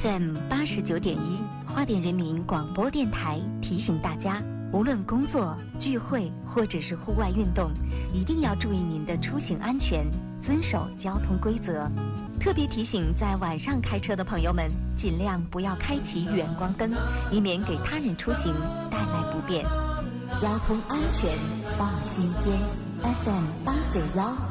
FM 89.1花莲人民广播电台提醒大家，无论工作、聚会或者是户外运动，一定要注意您的出行安全，遵守交通规则。特别提醒在晚上开车的朋友们，尽量不要开启远光灯，以免给他人出行带来不便。交通安全放心间 ，FM 891。